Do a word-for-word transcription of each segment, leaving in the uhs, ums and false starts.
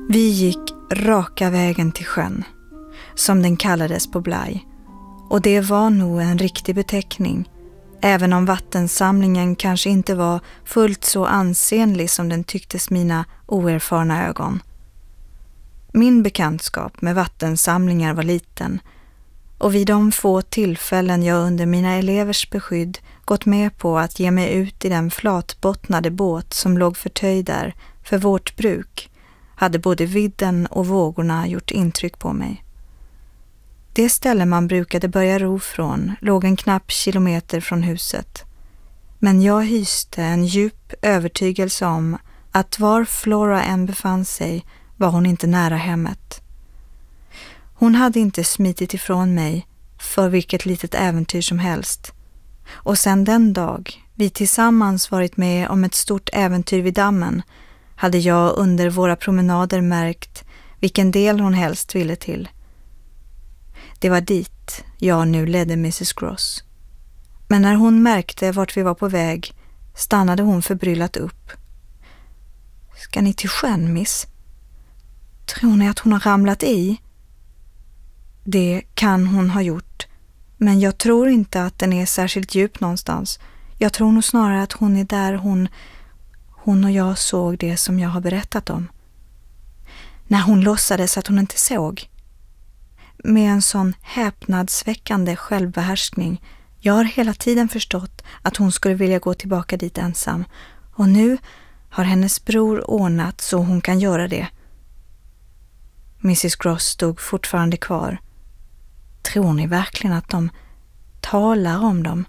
Vi gick raka vägen till sjön, som den kallades på Bly, och det var nog en riktig beteckning, även om vattensamlingen kanske inte var fullt så ansenlig som den tycktes mina oerfarna ögon. Min bekantskap med vattensamlingar var liten, och vid de få tillfällen jag under mina elevers beskydd gått med på att ge mig ut i den flatbottnade båt som låg förtöjd där för vårt bruk, hade både vidden och vågorna gjort intryck på mig. Det ställe man brukade börja ro från låg en knapp kilometer från huset, men jag hyste en djup övertygelse om att var Flora än befann sig var hon inte nära hemmet. Hon hade inte smitit ifrån mig för vilket litet äventyr som helst, och sedan den dag vi tillsammans varit med om ett stort äventyr vid dammen hade jag under våra promenader märkt vilken del hon helst ville till. Det var dit jag nu ledde missus Gross. Men när hon märkte vart vi var på väg stannade hon förbryllat upp. Ska ni till sjön, miss? Tror ni att hon har ramlat i? Det kan hon ha gjort, men jag tror inte att den är särskilt djup någonstans. Jag tror nog snarare att hon är där hon, hon och jag såg det som jag har berättat om. När hon låtsades att hon inte såg. Med en sån häpnadsväckande självbehärskning. Jag har hela tiden förstått att hon skulle vilja gå tillbaka dit ensam, och nu har hennes bror ordnat så hon kan göra det. missus Gross stod fortfarande kvar. Tror ni verkligen att de talar om dem?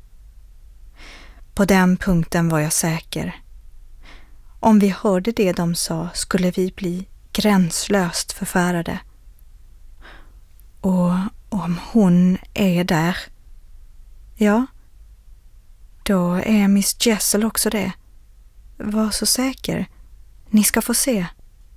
På den punkten var jag säker. Om vi hörde det de sa skulle vi bli gränslöst förfärade. Och om hon är där, ja, då är Miss Jessel också det. Var så säker. Ni ska få se.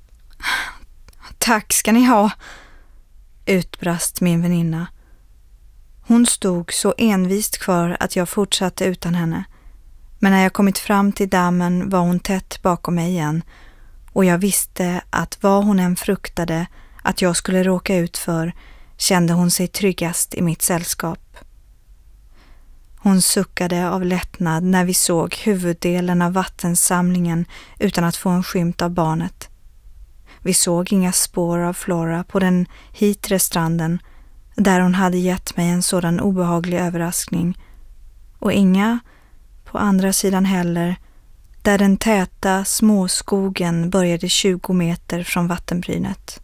Tack ska ni ha, utbrast min väninna. Hon stod så envist kvar att jag fortsatte utan henne. Men när jag kommit fram till dammen var hon tätt bakom mig igen, och jag visste att vad hon än fruktade att jag skulle råka ut för kände hon sig tryggast i mitt sällskap. Hon suckade av lättnad när vi såg huvuddelen av vattensamlingen utan att få en skymt av barnet. Vi såg inga spår av Flora på den hitre stranden där hon hade gett mig en sådan obehaglig överraskning, och inga på andra sidan heller där den täta småskogen började tjugo meter från vattenbrynet.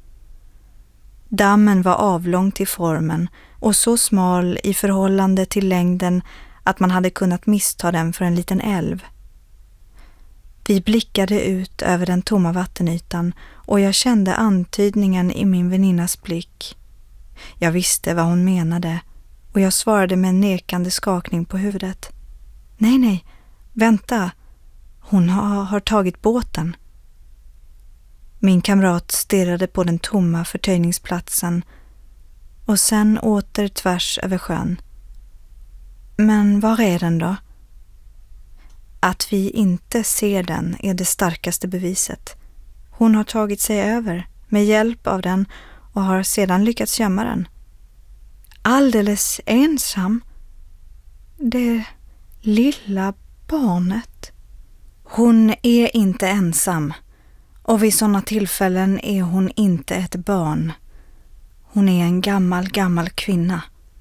Dammen var avlång till formen och så smal i förhållande till längden att man hade kunnat missta den för en liten älv. Vi blickade ut över den tomma vattenytan och jag kände antydningen i min väninnas blick. Jag visste vad hon menade och jag svarade med en nekande skakning på huvudet. Nej, nej, vänta. Hon har, har tagit båten. Min kamrat stirrade på den tomma förtöjningsplatsen och sen åter tvärs över sjön. Men var är den då? Att vi inte ser den är det starkaste beviset. Hon har tagit sig över med hjälp av den och har sedan lyckats gömma den. Alldeles ensam. Det lilla barnet. Hon är inte ensam. Och vid sådana tillfällen är hon inte ett barn. Hon är en gammal, gammal kvinna.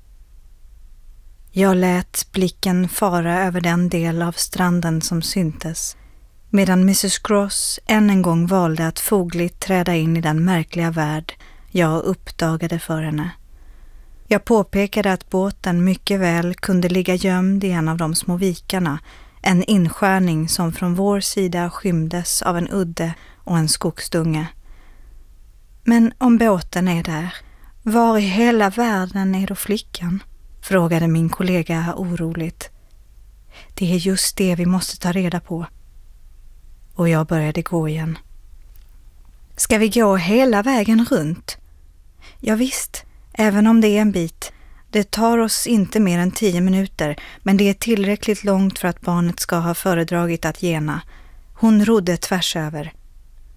Jag lät blicken fara över den del av stranden som syntes, medan missus Gross än en gång valde att fogligt träda in i den märkliga värld jag uppdagade för henne. Jag påpekade att båten mycket väl kunde ligga gömd i en av de små vikarna, en inskärning som från vår sida skymdes av en udde och en skogsdunge. Men om båten är där, var i hela världen är då flickan? Frågade min kollega oroligt. Det är just det vi måste ta reda på. Och jag började gå igen. Ska vi gå hela vägen runt? Ja visst, även om det är en bit. Det tar oss inte mer än tio minuter, men det är tillräckligt långt för att barnet ska ha föredragit att gena. Hon rodde tvärs över.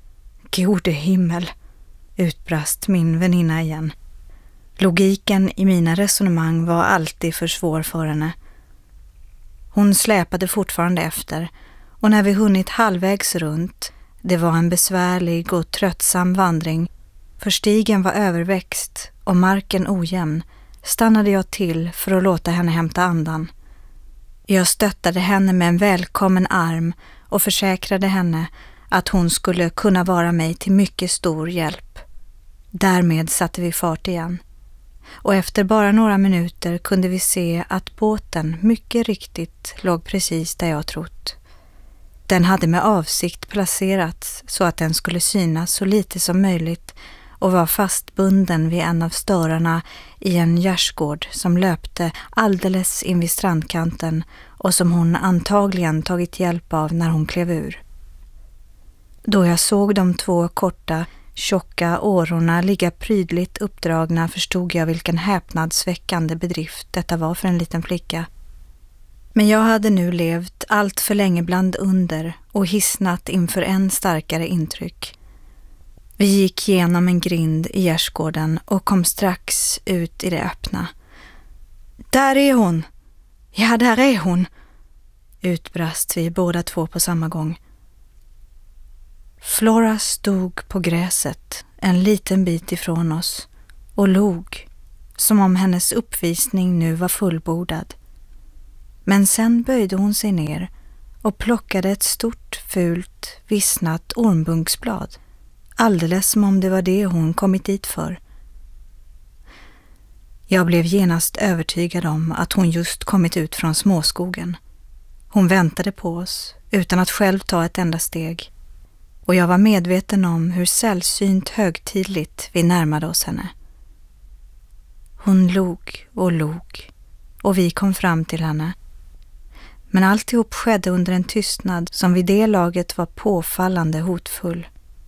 Gode himmel, utbrast min väninna igen. Logiken i mina resonemang var alltid för svår för henne. Hon släpade fortfarande efter, och när vi hunnit halvvägs runt, det var en besvärlig och tröttsam vandring, för stigen var överväxt och marken ojämn, stannade jag till för att låta henne hämta andan. Jag stöttade henne med en välkommen arm och försäkrade henne att hon skulle kunna vara mig till mycket stor hjälp. Därmed satte vi fart igen. Och efter bara några minuter kunde vi se att båten mycket riktigt låg precis där jag trott. Den hade med avsikt placerats så att den skulle synas så lite som möjligt och var fastbunden vid en av störarna i en gärdsgård som löpte alldeles in vid strandkanten och som hon antagligen tagit hjälp av när hon klev ur. Då jag såg de två korta, tjocka årorna ligga prydligt uppdragna förstod jag vilken häpnadsväckande bedrift detta var för en liten flicka. Men jag hade nu levt allt för länge bland under och hissnat inför än starkare intryck. Vi gick genom en grind i gärdsgården och kom strax ut i det öppna. Där är hon! Ja, där är hon! Utbrast vi båda två på samma gång. Flora stod på gräset en liten bit ifrån oss och log som om hennes uppvisning nu var fullbordad. Men sen böjde hon sig ner och plockade ett stort, fult, vissnat ormbunksblad, alldeles som om det var det hon kommit dit för. Jag blev genast övertygad om att hon just kommit ut från småskogen. Hon väntade på oss utan att själv ta ett enda steg, och jag var medveten om hur sällsynt högtidligt vi närmade oss henne. Hon log och log, och vi kom fram till henne. Men alltihop skedde under en tystnad som vid det laget var påfallande hotfull.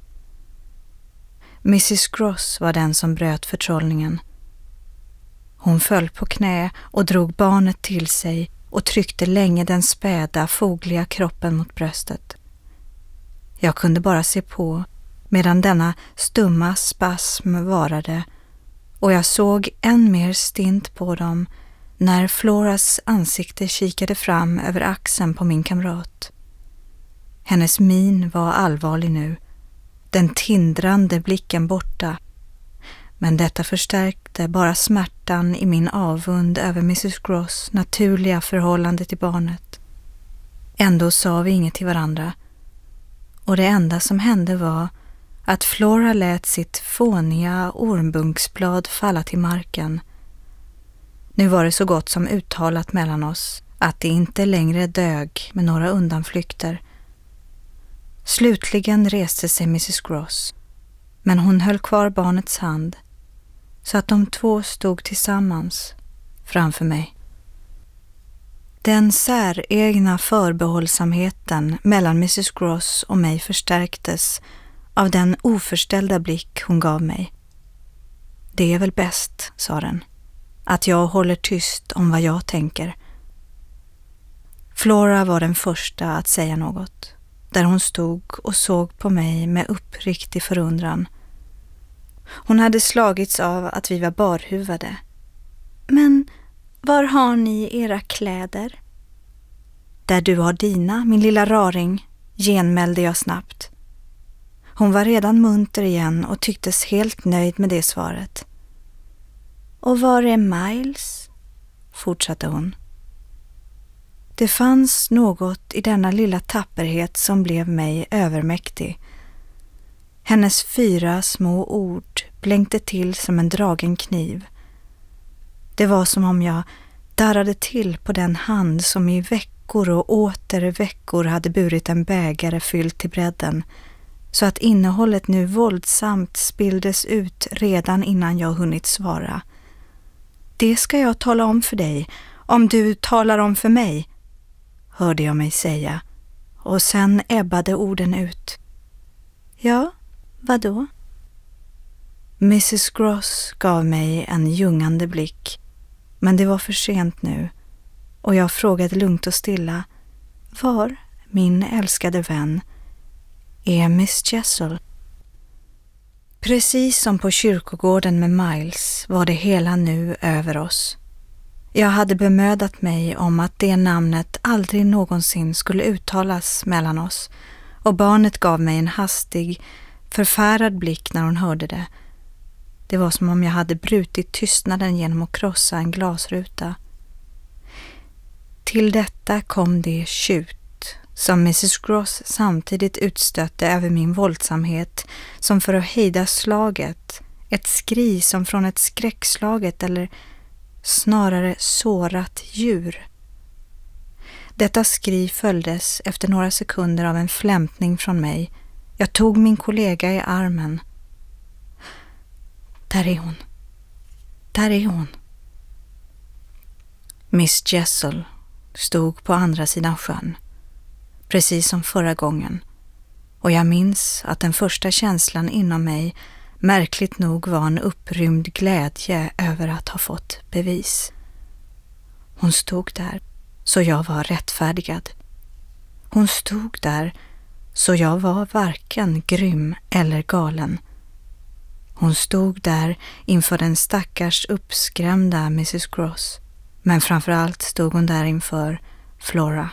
missus Gross var den som bröt förtrollningen. Hon föll på knä och drog barnet till sig och tryckte länge den späda, fogliga kroppen mot bröstet. Jag kunde bara se på medan denna stumma spasm varade, och jag såg än mer stint på dem när Floras ansikte kikade fram över axeln på min kamrat. Hennes min var allvarlig nu, den tindrande blicken borta, men detta förstärkte bara smärtan i min avund över missus Gross naturliga förhållande till barnet. Ändå sa vi inget till varandra, och det enda som hände var att Flora lät sitt fåniga ormbunksblad falla till marken. Nu var det så gott som uttalat mellan oss att det inte längre dög med några undanflykter. Slutligen reste sig missus Gross, men hon höll kvar barnets hand så att de två stod tillsammans framför mig. Den säregna förbehållsamheten mellan missus Gross och mig förstärktes av den oförställda blick hon gav mig. Det är väl bäst, sa den, att jag håller tyst om vad jag tänker. Flora var den första att säga något, där hon stod och såg på mig med uppriktig förundran. Hon hade slagits av att vi var barhuvade. Men var har ni era kläder? Där du har dina, min lilla raring, genmälde jag snabbt. Hon var redan munter igen och tycktes helt nöjd med det svaret. Och var är Miles? Fortsatte hon. Det fanns något i denna lilla tapperhet som blev mig övermäktig. Hennes fyra små ord blänkte till som en dragen kniv. Det var som om jag darrade till på den hand som i veckor och åter veckor hade burit en bägare fylld till bredden, så att innehållet nu våldsamt spilldes ut redan innan jag hunnit svara. Det ska jag tala om för dig, om du talar om för mig, hörde jag mig säga, och sen ebbade orden ut. Ja, vadå? missus Gross gav mig en ljungande blick, men det var för sent nu, och jag frågade lugnt och stilla, var, min älskade vän, är Miss Jessel? Precis som på kyrkogården med Miles var det hela nu över oss. Jag hade bemödat mig om att det namnet aldrig någonsin skulle uttalas mellan oss, och barnet gav mig en hastig, förfärad blick när hon hörde det. Det var som om jag hade brutit tystnaden genom att krossa en glasruta. Till detta kom det tjut som missus Gross samtidigt utstötte över min våldsamhet, som för att hejda slaget, ett skri som från ett skräckslaget eller snarare sårat djur. Detta skri följdes efter några sekunder av en flämtning från mig. Jag tog min kollega i armen. Där är hon. Där är hon. Miss Jessel stod på andra sidan sjön, precis som förra gången, och jag minns att den första känslan inom mig märkligt nog var en upprymd glädje över att ha fått bevis. Hon stod där, så jag var rättfärdigad. Hon stod där, så jag var varken grym eller galen. Hon stod där inför den stackars uppskrämda missus Gross, men framförallt stod hon där inför Flora.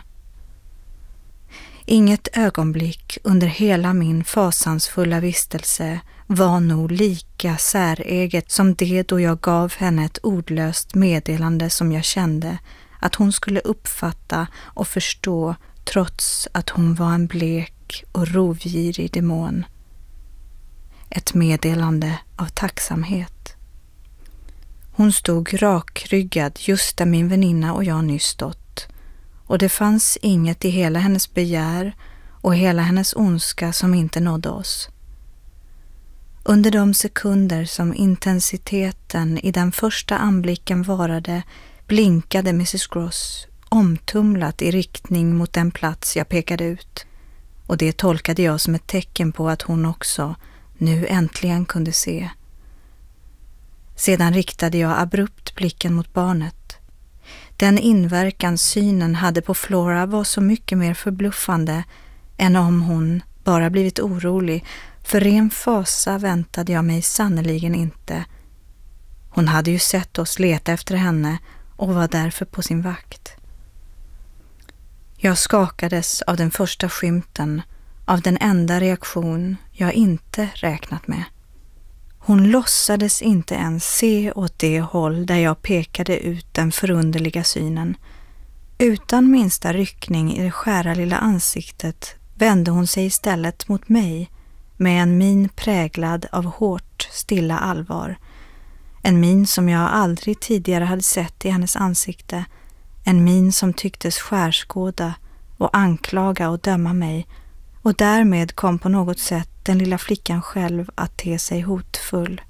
Inget ögonblick under hela min fasansfulla vistelse var nog lika säreget som det då jag gav henne ett ordlöst meddelande som jag kände att hon skulle uppfatta och förstå, trots att hon var en blek och rovgirig demon. Ett meddelande av tacksamhet. Hon stod rakryggad just där min väninna och jag nyss stått, och det fanns inget i hela hennes begär och hela hennes ondska som inte nådde oss. Under de sekunder som intensiteten i den första anblicken varade blinkade missus Gross omtumlat i riktning mot den plats jag pekade ut, och det tolkade jag som ett tecken på att hon också nu äntligen kunde se. Sedan riktade jag abrupt blicken mot barnet. Den inverkan synen hade på Flora var så mycket mer förbluffande än om hon bara blivit orolig, för ren fasa väntade jag mig sannoliken inte. Hon hade ju sett oss leta efter henne och var därför på sin vakt. Jag skakades av den första skymten, av den enda reaktion jag inte räknat med. Hon låtsades inte ens se åt det håll där jag pekade ut den förunderliga synen. Utan minsta ryckning i det skära lilla ansiktet vände hon sig istället mot mig med en min präglad av hårt, stilla allvar. En min som jag aldrig tidigare hade sett i hennes ansikte. En min som tycktes skärskåda och anklaga och döma mig, och därmed kom på något sätt den lilla flickan själv att te sig hotfull.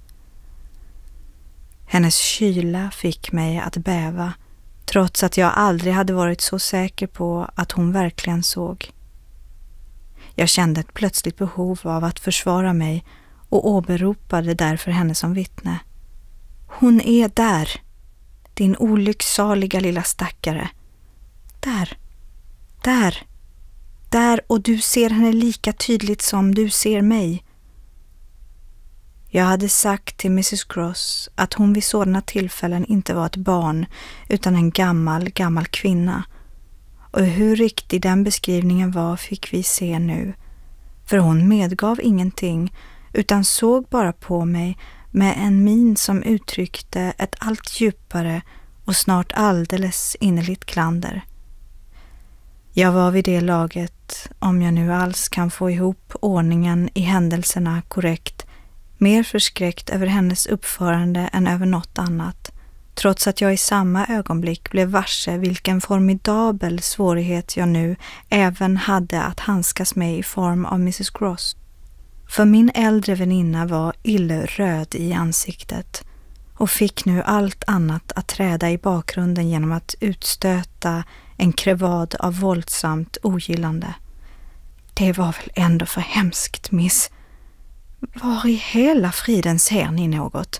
Hennes kyla fick mig att bäva, trots att jag aldrig hade varit så säker på att hon verkligen såg. Jag kände ett plötsligt behov av att försvara mig och åberopade därför henne som vittne. Hon är där, din olycksaliga lilla stackare. Där, där, där, och du ser henne lika tydligt som du ser mig. Jag hade sagt till missus Gross att hon vid sådana tillfällen inte var ett barn utan en gammal, gammal kvinna. Och hur riktig den beskrivningen var fick vi se nu. För hon medgav ingenting utan såg bara på mig med en min som uttryckte ett allt djupare och snart alldeles innerligt klander. Jag var vid det laget, om jag nu alls kan få ihop ordningen i händelserna korrekt, mer förskräckt över hennes uppförande än över något annat, trots att jag i samma ögonblick blev varse vilken formidabel svårighet jag nu även hade att handskas med i form av missus Gross. För min äldre väninna var illröd i ansiktet och fick nu allt annat att träda i bakgrunden genom att utstöta en krevad av våldsamt ogillande. Det var väl ändå för hemskt, miss. Var i hela friden ser ni något?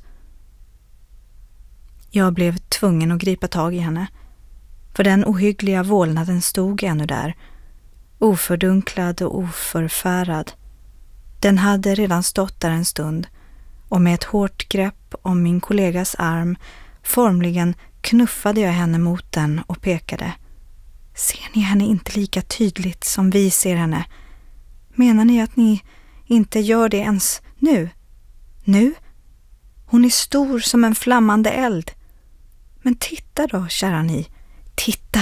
Jag blev tvungen att gripa tag i henne, för den ohyggliga vålnaden stod ännu där, ofördunklad och oförfärad. Den hade redan stått där en stund och med ett hårt grepp om min kollegas arm formligen knuffade jag henne mot den och pekade. Ser ni henne inte lika tydligt som vi ser henne? Menar ni att ni inte gör det ens nu? Nu? Hon är stor som en flammande eld. Men titta då, kära ni. Titta!